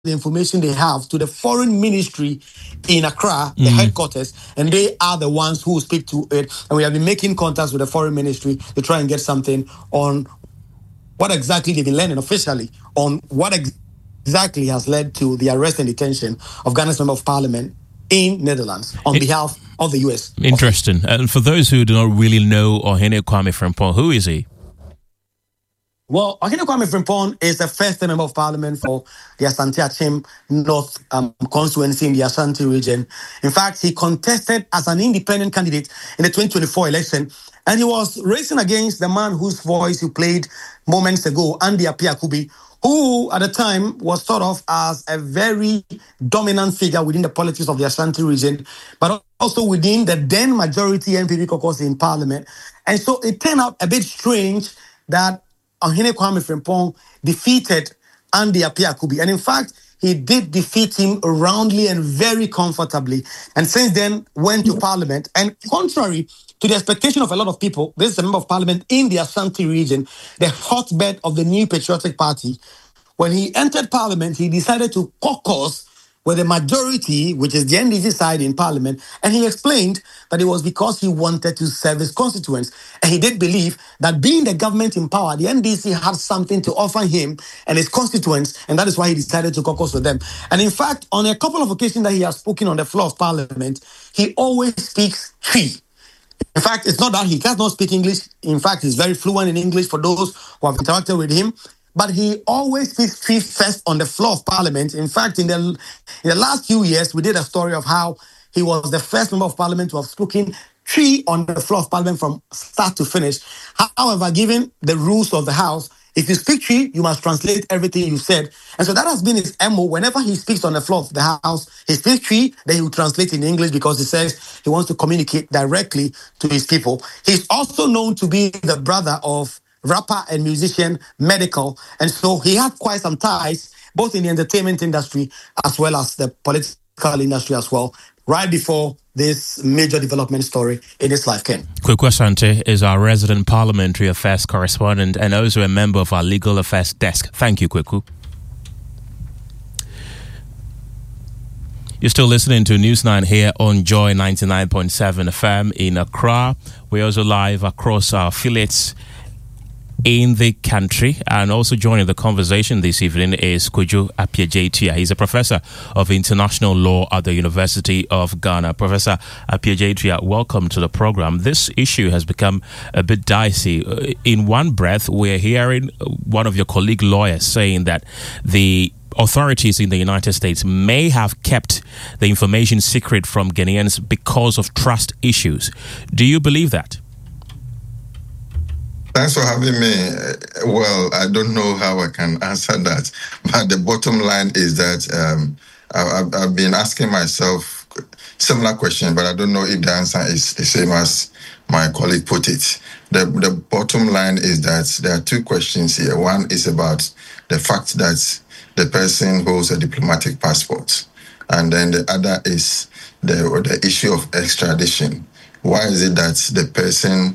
the information they have to the foreign ministry in Accra, the headquarters, and they are the ones who speak to it. And we have been making contacts with the foreign ministry to try and get something on what exactly they've been learning officially on what exactly has led to the arrest and detention of Ghana's Member of Parliament in Netherlands on behalf of the U.S. Interesting. And for those who do not really know Ohene Kwame Frimpong, who is he? Well, Ohene Kwame Frimpong is the first Member of Parliament for the Asante Achim North constituency in the Ashanti region. In fact, he contested as an independent candidate in the 2024 election, and he was racing against the man whose voice you played moments ago, Andy Appiah-Kubi, who at the time was thought of as a very dominant figure within the politics of the Ashanti region, but also within the then majority NPP caucus in Parliament. And so it turned out a bit strange that Ohene Kwame Frimpong defeated Andy Appiah-Kubi. And in fact, he did defeat him roundly and very comfortably. And since then, went to Parliament. And contrary to the expectation of a lot of people, this is a Member of Parliament in the Ashanti region, the hotbed of the New Patriotic Party. When he entered Parliament, he decided to caucus with the majority, which is the NDC side in Parliament, and he explained that it was because he wanted to serve his constituents. And he did believe that being the government in power, the NDC had something to offer him and his constituents, and that is why he decided to caucus with them. And in fact, on a couple of occasions that he has spoken on the floor of Parliament, he always speaks Twi. In fact, it's not that he cannot speak English. In fact, he's very fluent in English for those who have interacted with him. But he always speaks Twi first on the floor of Parliament. In fact, in the last few years, we did a story of how he was the first Member of Parliament to have spoken Twi on the floor of Parliament from start to finish. However, given the rules of the House, if you speak Twi, you must translate everything you said. And so that has been his MO. Whenever he speaks on the floor of the House, he speaks Twi, then he will translate in English because he says he wants to communicate directly to his people. He's also known to be the brother of rapper and musician Medical. And so he had quite some ties, both in the entertainment industry as well as the political industry as well, right before this major development story in his life came. Kweku Asante is our resident parliamentary affairs correspondent and also a member of our legal affairs desk. Thank you, Kweku. You're still listening to News 9 here on Joy 99.7 FM in Accra. We're also live across our affiliates in the country, and also joining the conversation this evening is Kojo Appiah-Jaitua. He's a professor of international law at the University of Ghana. Professor Appiah-Jaitua, welcome to the program. This issue has become a bit dicey. In one breath, we're hearing one of your colleague lawyers saying that the authorities in the United States may have kept the information secret from Ghanaians because of trust issues. Do you believe that? Thanks for having me. Well, I don't know how I can answer that, but the bottom line is that I've been asking myself similar question, but I don't know if the answer is the same as my colleague put it. The bottom line is that there are two questions here. One is about the fact that the person holds a diplomatic passport, and then the other is the issue of extradition. Why is it that the person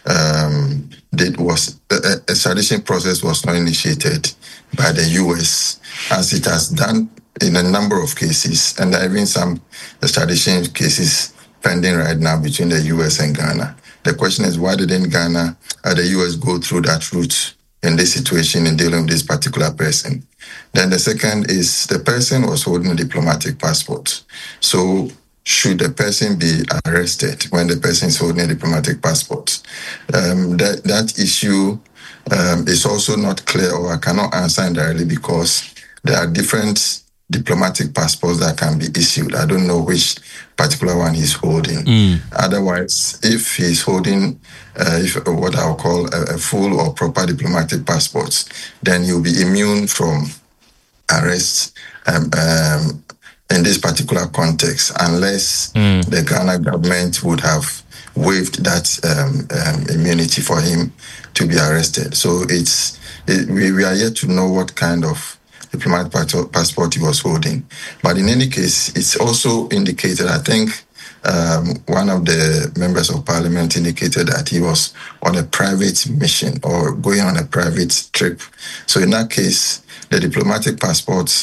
extradition process was not initiated by the U.S. as it has done in a number of cases, and there are even some extradition cases pending right now between the U.S. and Ghana. The question is, why didn't Ghana or the U.S. go through that route in this situation in dealing with this particular person? Then the second is the person was holding a diplomatic passport. So should the person be arrested when the person is holding a diplomatic passport? That issue is also not clear, or I cannot answer entirely, because there are different diplomatic passports that can be issued. I don't know which particular one he's holding. Otherwise, if he's holding what I'll call a full or proper diplomatic passport, then he'll be immune from arrest in this particular context, unless the Ghana government would have waived that immunity for him to be arrested. So we are yet to know what kind of diplomatic passport he was holding. But in any case, it's also indicated, I think one of the members of parliament indicated that he was on a private mission or going on a private trip. So in that case, the diplomatic passport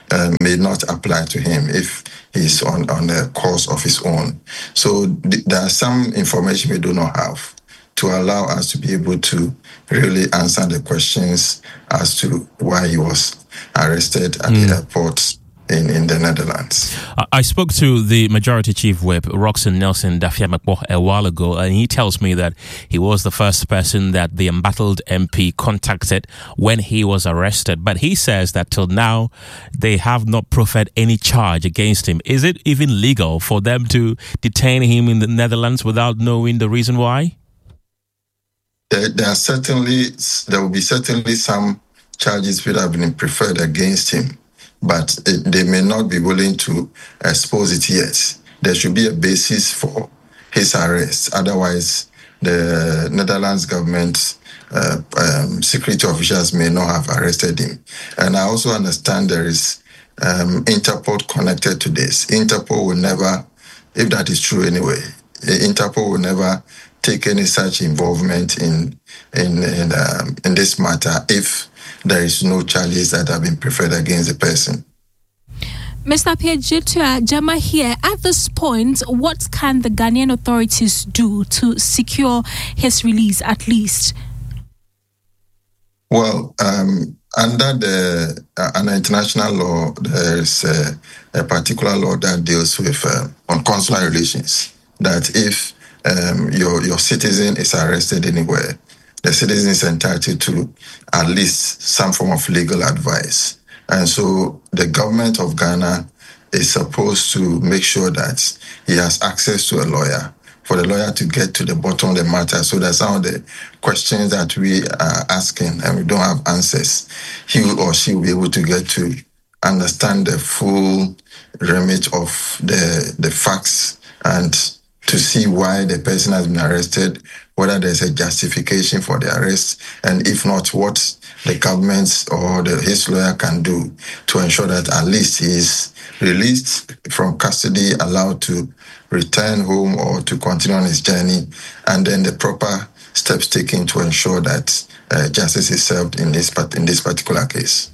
may not apply to him if he's on a course of his own. So there are some information we do not have to allow us to be able to really answer the questions as to why he was arrested at the airport in the Netherlands. I spoke to the Majority Chief Whip, Roxanne Nelson Dafiamekpo, a while ago, and he tells me that he was the first person that the embattled MP contacted when he was arrested. But he says that till now, they have not proffered any charge against him. Is it even legal for them to detain him in the Netherlands without knowing the reason why? There will be certainly some charges that have been preferred against him, but they may not be willing to expose it yet. There should be a basis for his arrest. Otherwise, the Netherlands government security officials may not have arrested him. And I also understand there is Interpol connected to this. Interpol will never, if that is true anyway, Interpol will never take any such involvement in this matter if there is no charges that have been preferred against the person. Mr. Appiah Jama here, at this point, what can the Ghanaian authorities do to secure his release at least? Well, under international law, there is a particular law that deals with on consular relations, that if your citizen is arrested anywhere, the citizen is entitled to at least some form of legal advice. And so the government of Ghana is supposed to make sure that he has access to a lawyer, for the lawyer to get to the bottom of the matter, so that some of the questions that we are asking and we don't have answers, he or she will be able to get to understand the full remit of the facts and to see why the person has been arrested, whether there's a justification for the arrest, and if not, what the government or his lawyer can do to ensure that at least he is released from custody, allowed to return home or to continue on his journey, and then the proper steps taken to ensure that justice is served in this particular case.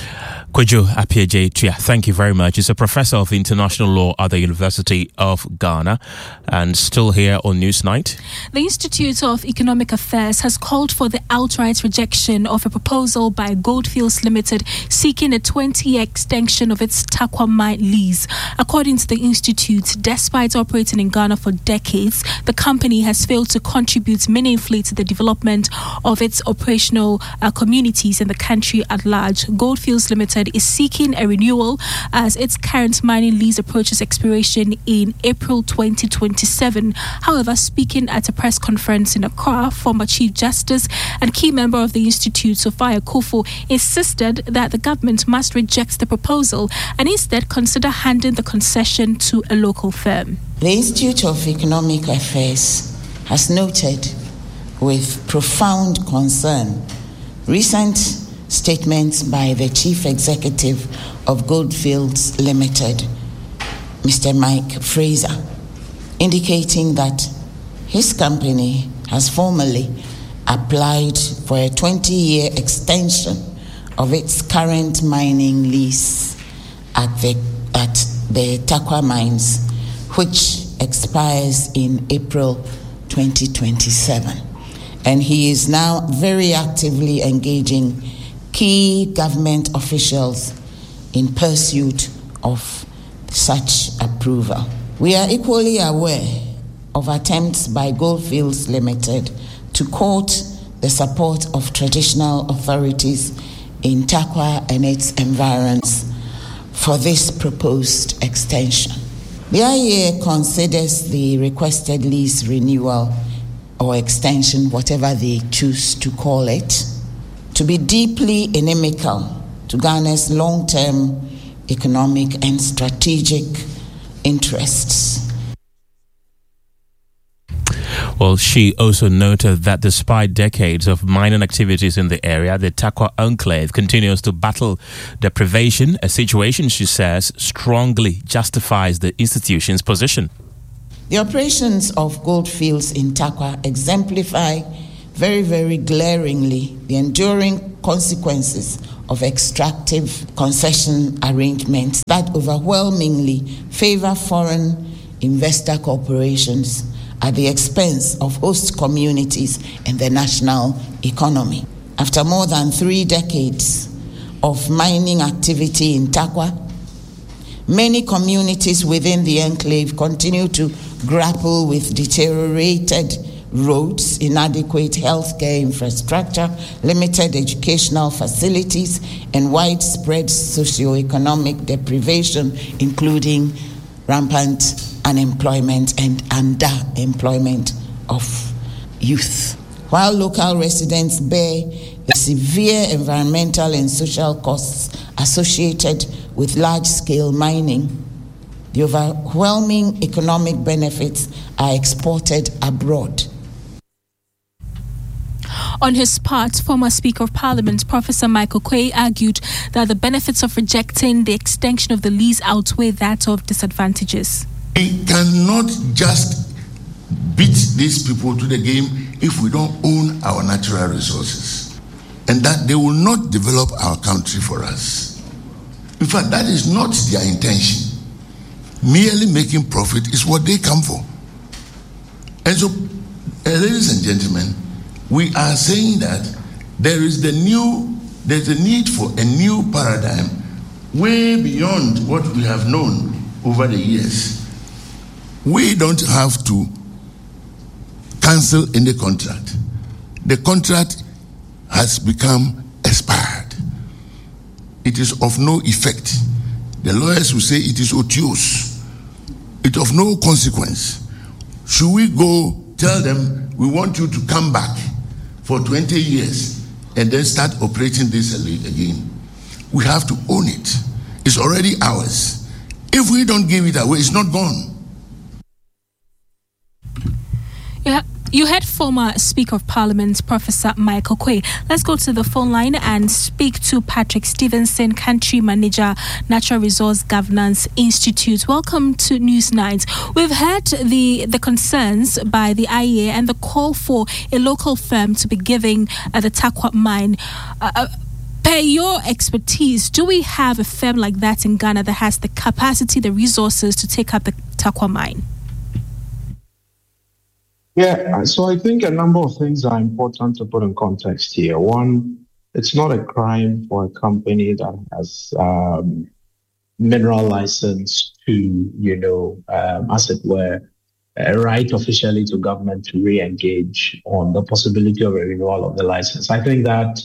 Kwadwo Appiah, thank you very much. He's a professor of international law at the University of Ghana and still here on Newsnight. The Institute of Economic Affairs has called for the outright rejection of a proposal by Goldfields Limited seeking a 20-year extension of its Tarkwa mine lease. According to the Institute, despite operating in Ghana for decades, the company has failed to contribute meaningfully to the development of its operational communities in the country at large. Goldfields Limited is seeking a renewal as its current mining lease approaches expiration in April 2027. However, speaking at a press conference in Accra, former Chief Justice and key member of the Institute, Sophia Kofo, insisted that the government must reject the proposal and instead consider handing the concession to a local firm. The Institute of Economic Affairs has noted with profound concern recent statements by the Chief Executive of Goldfields Limited, Mr. Mike Fraser, indicating that his company has formally applied for a 20-year extension of its current mining lease at the Tarkwa mines, which expires in April 2027. And he is now very actively engaging key government officials in pursuit of such approval. We are equally aware of attempts by Goldfields Limited to court the support of traditional authorities in Tarkwa and its environs for this proposed extension. The IEA considers the requested lease renewal or extension, whatever they choose to call it, to be deeply inimical to Ghana's long-term economic and strategic interests. Well, she also noted that despite decades of mining activities in the area, the Tarkwa enclave continues to battle deprivation, a situation she says strongly justifies the institution's position. The operations of Goldfields in Tarkwa exemplify very, very glaringly the enduring consequences of extractive concession arrangements that overwhelmingly favor foreign investor corporations at the expense of host communities and the national economy. After more than 3 decades of mining activity in Tarkwa, many communities within the enclave continue to grapple with deteriorated roads, inadequate healthcare infrastructure, limited educational facilities, and widespread socioeconomic deprivation, including rampant unemployment and underemployment of youth. While local residents bear the severe environmental and social costs associated with large-scale mining, the overwhelming economic benefits are exported abroad. On his part, former Speaker of Parliament, Professor Michael Quay, argued that the benefits of rejecting the extension of the lease outweigh that of disadvantages. We cannot just beat these people to the game if we don't own our natural resources, and that they will not develop our country for us. In fact, that is not their intention. Merely making profit is what they come for. And so, ladies and gentlemen, we are saying that there's a need for a new paradigm way beyond what we have known over the years. We don't have to cancel any contract. The contract has become expired. It is of no effect. The lawyers will say it is odious. It's of no consequence. Should we go tell them we want you to come back for 20 years and then start operating this again? We have to own it. It's already ours. If we don't give it away, it's not gone. Yeah. You heard former Speaker of Parliament, Professor Michael Quay. Let's go to the phone line and speak to Patrick Stevenson, Country Manager, Natural Resource Governance Institute. Welcome to Newsnight. We've heard the concerns by the IEA and the call for a local firm to be giving the Tarkwa mine. Per your expertise, do we have a firm like that in Ghana that has the capacity, the resources to take up the Tarkwa mine? Yeah, so I think a number of things are important to put in context here. One, it's not a crime for a company that has mineral license to, as it were, write officially to government to re-engage on the possibility of a renewal of the license. I think that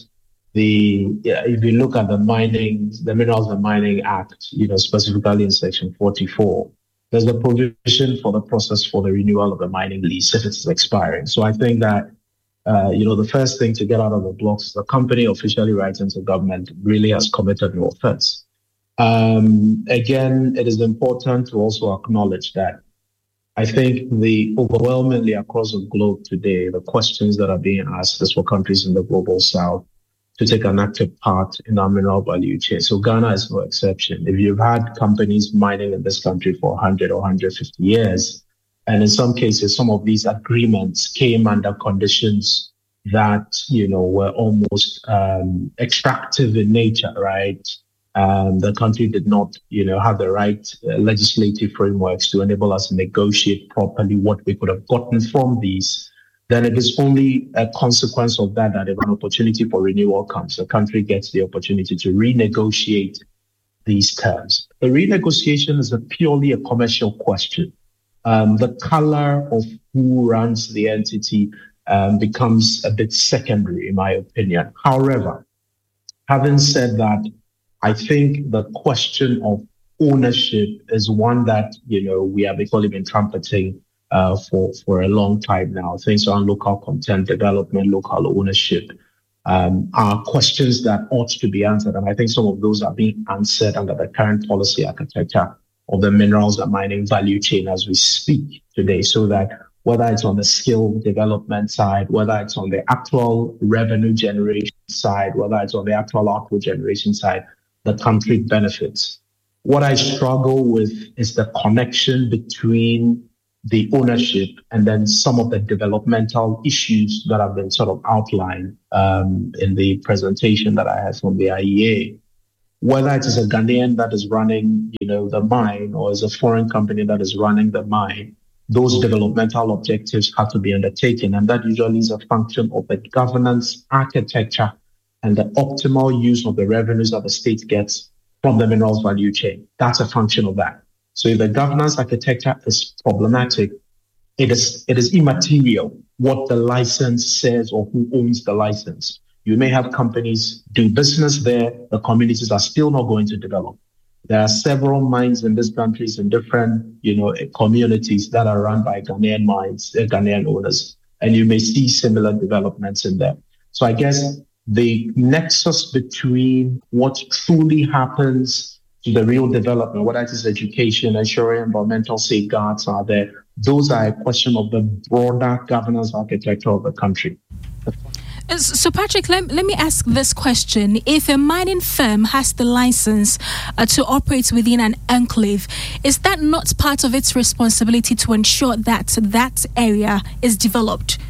if you look at the Minerals and Mining Act, specifically in Section 44, there's a provision for the process for the renewal of the mining lease if it's expiring. So I think that, the first thing to get out of the blocks is the company officially writing to government really has committed no offense. Again, it is important to also acknowledge that I think overwhelmingly across the globe today, the questions that are being asked is for countries in the global south to take an active part in our mineral value chain. So Ghana is no exception. If you've had companies mining in this country for 100 or 150 years, and in some cases, some of these agreements came under conditions that, were almost extractive in nature, right? The country did not, have the right legislative frameworks to enable us to negotiate properly what we could have gotten from these. Then it is only a consequence of that if an opportunity for renewal comes, the country gets the opportunity to renegotiate these terms. The renegotiation is purely a commercial question. The color of who runs the entity becomes a bit secondary, in my opinion. However, having said that, I think the question of ownership is one that, we have equally been trumpeting for a long time now. Things around local content development, local ownership are questions that ought to be answered. And I think some of those are being answered under the current policy architecture of the minerals and mining value chain as we speak today, so that whether it's on the skill development side, whether it's on the actual revenue generation side, whether it's on the actual output generation side, the country benefits. What I struggle with is the connection between the ownership, and then some of the developmental issues that have been sort of outlined in the presentation that I had from the IEA. Whether it is a Ghanaian that is running, the mine, or is a foreign company that is running the mine, those developmental objectives have to be undertaken, and that usually is a function of the governance architecture and the optimal use of the revenues that the state gets from the minerals value chain. That's a function of that. So if the governance architecture is problematic, it is immaterial what the license says or who owns the license. You may have companies do business there, the communities are still not going to develop. There are several mines in this country in different, communities that are run by Ghanaian mines, Ghanaian owners, and you may see similar developments in them. So I guess the nexus between what truly happens to the real development, whether it is education, ensuring environmental safeguards are there, those are a question of the broader governance architecture of the country. So, Patrick, let me ask this question. If a mining firm has the license to operate within an enclave, is that not part of its responsibility to ensure that that area is developed?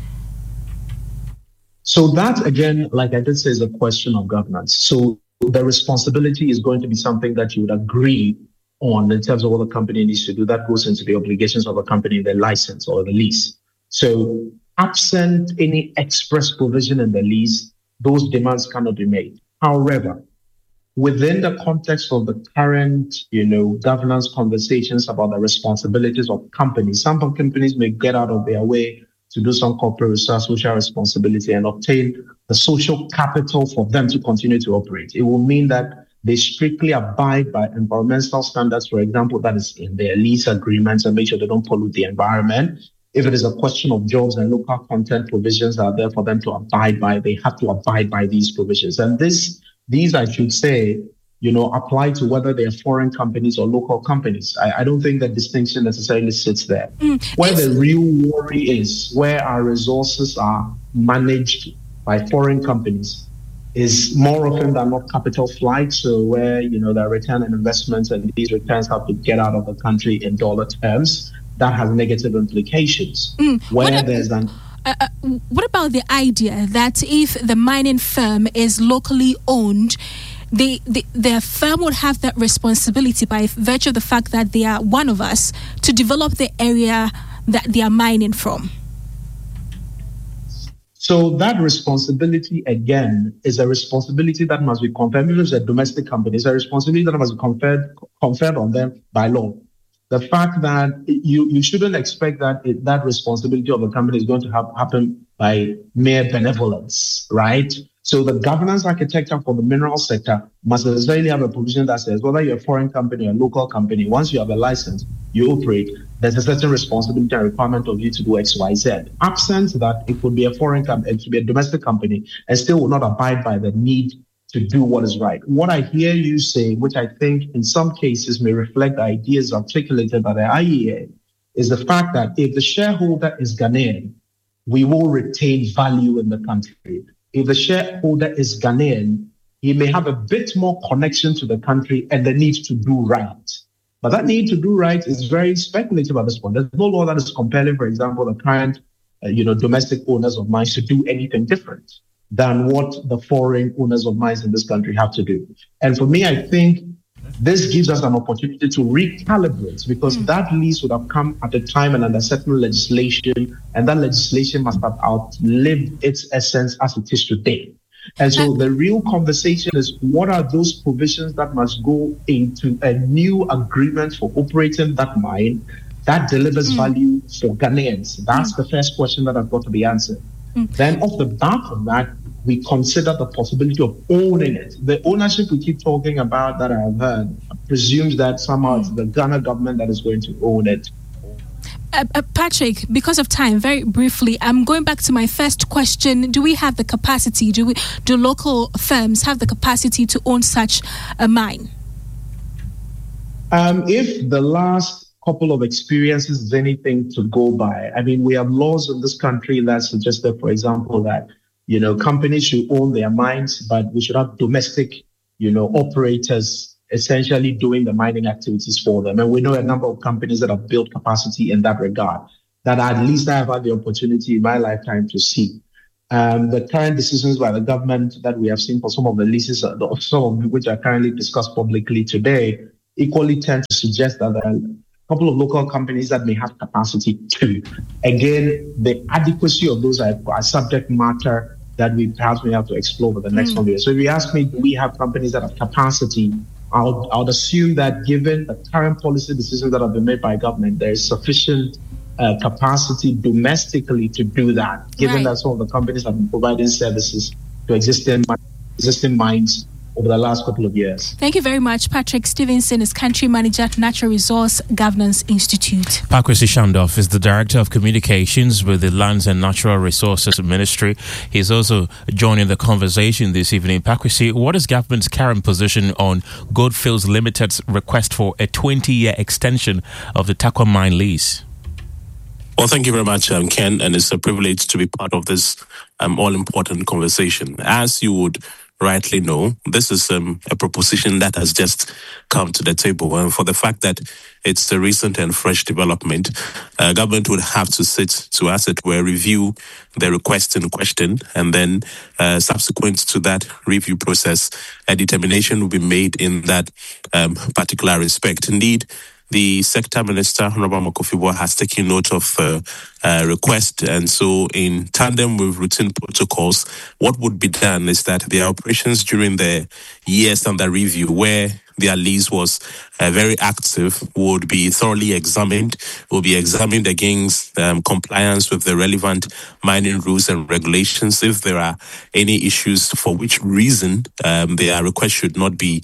So that, again, like I did say, is a question of governance. So the responsibility is going to be something that you would agree on in terms of what the company needs to do. That goes into the obligations of a company in the license or the lease. So absent any express provision in the lease, those demands cannot be made. However, within the context of the current, governance conversations about the responsibilities of companies, some companies may get out of their way to do some corporate social responsibility and obtain the social capital for them to continue to operate. It will mean that they strictly abide by environmental standards, for example, that is in their lease agreements, and make sure they don't pollute the environment. If it is a question of jobs and local content provisions are there for them to abide by, they have to abide by these provisions. And these, I should say, apply to whether they're foreign companies or local companies. I don't think that distinction necessarily sits there. Where the real worry is, where our resources are managed by foreign companies, is more often than not capital flight. So where, there are return on investments and these returns have to get out of the country in dollar terms, that has negative implications. What about the idea that if the mining firm is locally owned, the firm would have that responsibility by virtue of the fact that they are one of us to develop the area that they are mining from? So that responsibility, again, is a responsibility that must be conferred. If it's a domestic company, it's a responsibility that must be conferred on them by law. The fact that you shouldn't expect that that responsibility of the company is going to happen by mere benevolence, right? So the governance architecture for the mineral sector must necessarily have a provision that says whether you're a foreign company or a local company, once you have a license, you operate, there's a certain responsibility and requirement of you to do X, Y, Z. Absent that, it could be a foreign company, it could be a domestic company, and still will not abide by the need to do what is right. What I hear you say, which I think in some cases may reflect the ideas articulated by the IEA, is the fact that if the shareholder is Ghanaian, we will retain value in the country. If the shareholder is Ghanaian, he may have a bit more connection to the country and the need to do right. But that need to do right is very speculative at this point. There's no law that is compelling, for example, the current, domestic owners of mines to do anything different than what the foreign owners of mines in this country have to do. And for me, I think this gives us an opportunity to recalibrate, because that lease would have come at a time and under certain legislation, and that legislation must have outlived its essence as it is today. And so the real conversation is, what are those provisions that must go into a new agreement for operating that mine that delivers value for Ghanaians? That's the first question that has got to be answered. Then off the back of that, we consider the possibility of owning it. The ownership we keep talking about that I have heard presumes that somehow it's the Ghana government that is going to own it. Patrick, because of time, very briefly, I'm going back to my first question. Do we have the capacity? Do local firms have the capacity to own such a mine? If the last couple of experiences is anything to go by, I mean, we have laws in this country that suggest that, for example, that companies should own their mines, but we should have domestic, operators essentially doing the mining activities for them. And we know a number of companies that have built capacity in that regard, that at least I have had the opportunity in my lifetime to see. The current decisions by the government that we have seen for some of the leases, some of which are currently discussed publicly today, equally tend to suggest that there are a couple of local companies that may have capacity too. Again, the adequacy of those are subject matter that we perhaps may have to explore for the next 1 year. So if you ask me, do we have companies that have capacity? I would assume that given the current policy decisions that have been made by government, there is sufficient capacity domestically to do that, given that some of the companies have been providing services to existing mines over the last couple of years. Thank you very much. Patrick Stevenson is Country Manager at Natural Resource Governance Institute. Pakwesi Shandoff is the Director of Communications with the Lands and Natural Resources Ministry. He's also joining the conversation this evening. Pakwesi, what is government's current position on Goldfields Limited's request for a 20-year extension of the Tarkwa mine lease? Well, thank you very much, Ken, and it's a privilege to be part of this all-important conversation. As you would rightly know, this is a proposition that has just come to the table. And for the fact that it's a recent and fresh development, government would have to sit to, as it were, review the request in question, and then subsequent to that review process, a determination will be made in that particular respect. Indeed, the Sector Minister, Honorable Makofi-Boa, has taken note of the request, and so in tandem with routine protocols, what would be done is that the operations during the years under review, where their lease was very active, would be thoroughly examined, will be examined against compliance with the relevant mining rules and regulations. If there are any issues for which reason their request should not be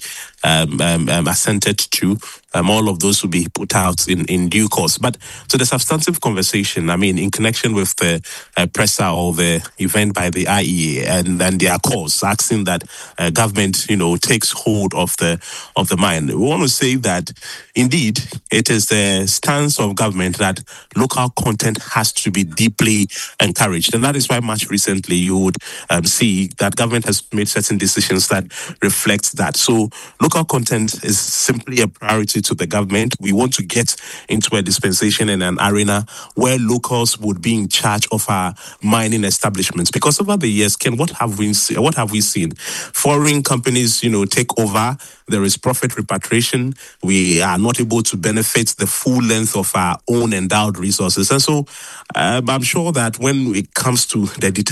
assented to, all of those will be put out in due course. But to the substantive conversation, I mean, in connection with the presser or the event by the IEA and their cause, asking that government, takes hold of the mine, we want to say that indeed it is the stance of government that local content has to be deeply encouraged, and that is why much recently you would see that government has made certain decisions that reflect that. So local content is simply a priority to the government. We want to get into a dispensation and an arena where locals would be in charge of our mining establishments, because over the years, Ken, what have we seen? Foreign companies, take over. There is profit repatriation. We are not able to benefit the full length of our own endowed resources. And so I'm sure that when it comes to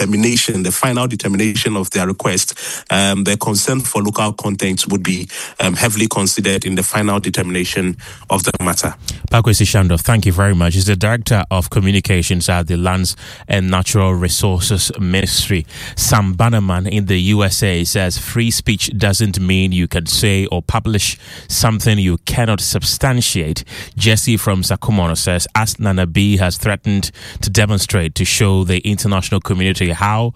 the final determination of their request, the concern for local content would be heavily considered in the final determination of the matter. Pakwesi Shandoff, thank you very much. He's the Director of Communications at the Lands and Natural Resources Ministry. Sam Bannerman in the USA says free speech doesn't mean you can say or publish something you cannot substantiate. Jesse from Sakumono says, as Nana B has threatened to demonstrate to show the international community how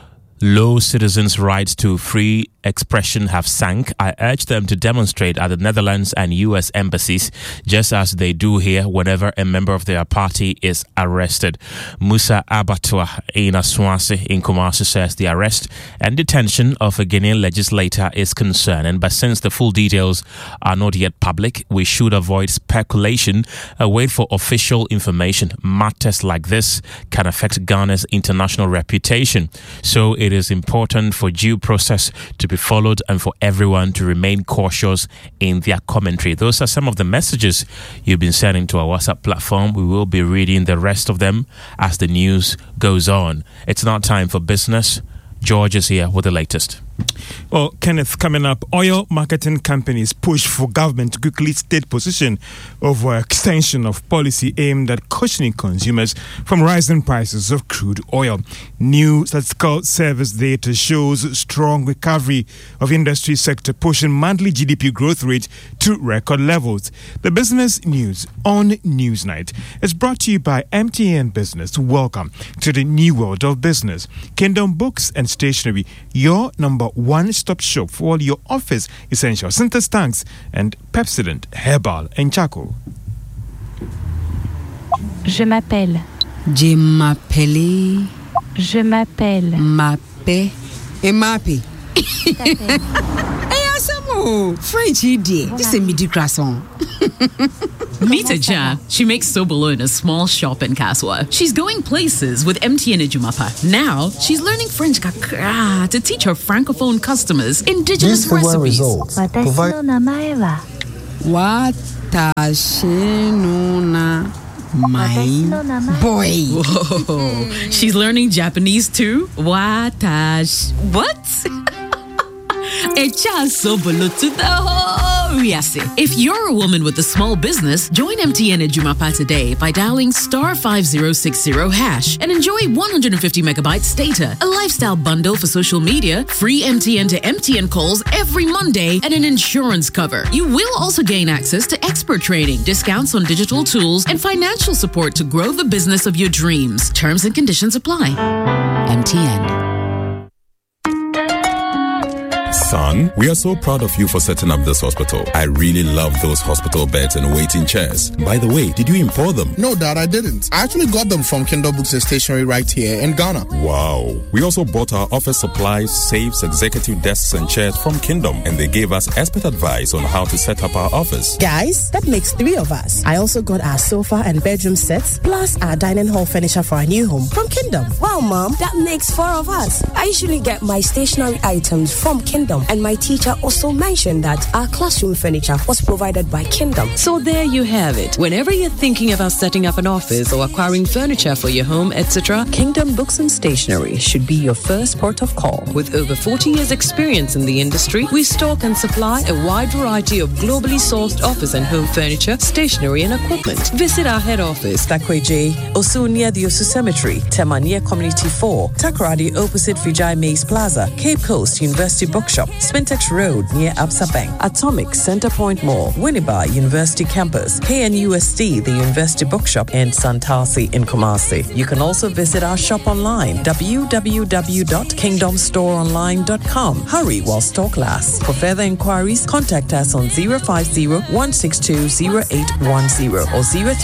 low citizens' rights to free expression have sank, I urge them to demonstrate at the Netherlands and US embassies, just as they do here whenever a member of their party is arrested. Musa Abatwa in Aswasi in Kumasi says the arrest and detention of a Guinean legislator is concerning, but since the full details are not yet public, we should avoid speculation and wait for official information. Matters like this can affect Ghana's international reputation, so it is important for due process to be followed and for everyone to remain cautious in their commentary. Those are some of the messages you've been sending to our WhatsApp platform. We will be reading the rest of them as the news goes on. It's now time for business. George is here with the latest. Well, Kenneth, coming up, oil marketing companies push for government to quickly state position over extension of policy aimed at cushioning consumers from rising prices of crude oil. New statistical service data shows strong recovery of industry sector, pushing monthly GDP growth rate to record levels. The business news on Newsnight is brought to you by MTN Business. Welcome to the new world of business. Kingdom Books and Stationery, your number one-stop shop for all your office essentials, Synthesis tanks and Pepsodent Herbal and Charcoal. Je m'appelle. Je m'appelle. Je m'appelle. Mappé. Et Mappé. Et Oh, French idiot. This is midi croissant. Meet Aja. She makes sobolo in a small shop in Kaswa. She's going places with MTN Ejumapa. Now, she's learning French kakra to teach her francophone customers indigenous recipes. My boy. Whoa. She's learning Japanese too? Watash. What? Echa sobolo to the whole Riase. If you're a woman with a small business, join MTN Ejumapa today by dialing *5060# and enjoy 150 megabytes data, a lifestyle bundle for social media, free MTN to MTN calls every Monday, and an insurance cover. You will also gain access to expert training, discounts on digital tools, and financial support to grow the business of your dreams. Terms and conditions apply. MTN. Son, we are so proud of you for setting up this hospital. I really love those hospital beds and waiting chairs. By the way, did you import them? No, Dad, I didn't. I actually got them from Kindle Books and Stationery right here in Ghana. Wow. We also bought our office supplies, safes, executive desks and chairs from Kingdom, and they gave us expert advice on how to set up our office. Guys, that makes 3 of us. I also got our sofa and bedroom sets, plus our dining hall furniture for our new home from Kingdom. Wow, Mom, that makes 4 of us. I usually get my stationery items from Kingdom. And my teacher also mentioned that our classroom furniture was provided by Kingdom. So there you have it. Whenever you're thinking about setting up an office or acquiring furniture for your home, etc., Kingdom Books and Stationery should be your first port of call. With over 40 years experience in the industry, we stock and supply a wide variety of globally sourced office and home furniture, stationery and equipment. Visit our head office, Takweje, Osu near the Osu Cemetery, Tema near Community 4, Takoradi opposite Vijay Mays Plaza, Cape Coast University Bookshop, Spintex Road near Absa Bank, Atomic Centerpoint Mall, Winneba University Campus, KNUST, the University Bookshop, and Santasi in Kumasi. You can also visit our shop online, www.kingdomstoreonline.com. Hurry while stock lasts. For further inquiries, contact us on 050-162-0810 or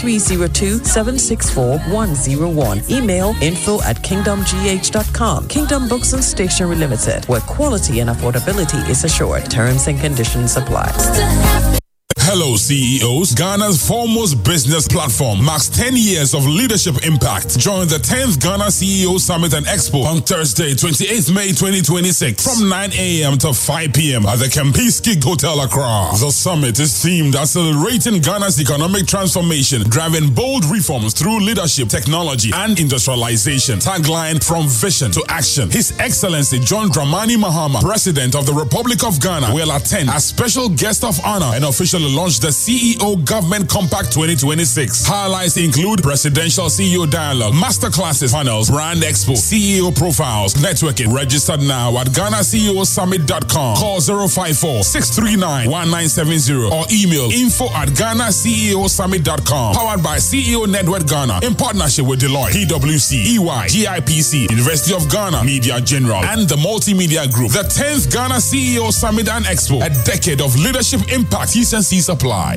0302-764-101. Email info@kingdomgh.com. Kingdom Books and Stationery Limited, where quality and affordability is assured. Terms and conditions apply. Hello, CEOs. Ghana's foremost business platform marks 10 years of leadership impact. Join the 10th Ghana CEO Summit and Expo on Thursday, 28th May 2026 from 9 a.m. to 5 p.m. at the Kempinski Hotel Accra. The summit is themed Accelerating Ghana's Economic Transformation, driving bold reforms through leadership, technology, and industrialization. Tagline, From Vision to Action. His Excellency John Dramani Mahama, President of the Republic of Ghana, will attend as special guest of honor and officially launch the CEO Government Compact 2026. Highlights include presidential CEO dialogue, masterclasses, panels, brand expo, CEO profiles, networking. Registered now at GhanaCEOSummit.com. Call 054-639-1970 or email info@GhanaCEOSummit.com. Powered by CEO Network Ghana in partnership with Deloitte, PwC, EY, GIPC, University of Ghana, Media General, and the Multimedia Group. The 10th Ghana CEO Summit and Expo, a decade of leadership impact. T's and C's apply.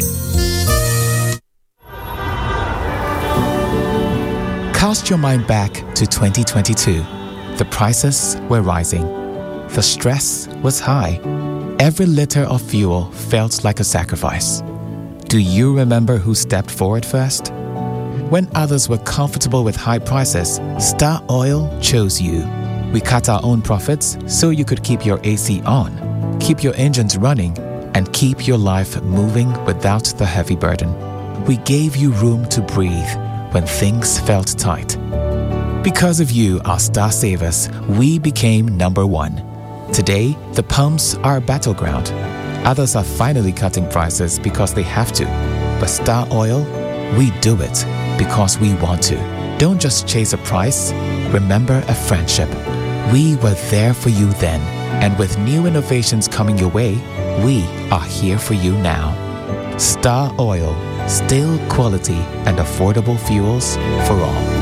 Cast your mind back to 2022. The prices were rising. The stress was high. Every liter of fuel felt like a sacrifice. Do you remember who stepped forward first? When others were comfortable with high prices, Star Oil chose you. We cut our own profits so you could keep your AC on, keep your engines running, and keep your life moving without the heavy burden. We gave you room to breathe when things felt tight. Because of you, our star savers, we became number 1. Today, the pumps are a battleground. Others are finally cutting prices because they have to. But Star Oil, we do it because we want to. Don't just chase a price, remember a friendship. We were there for you then, and with new innovations coming your way, we are here for you now. Star Oil, still quality and affordable fuels for all.